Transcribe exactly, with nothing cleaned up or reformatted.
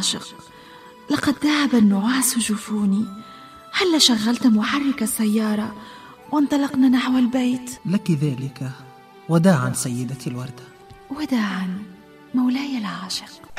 العاشق، لقد ذهب النعاس جفوني، هل شغلت محرك السيارة وانطلقنا نحو البيت؟ لك ذلك. وداعا سيدتي الوردة. وداعا مولاي العاشق.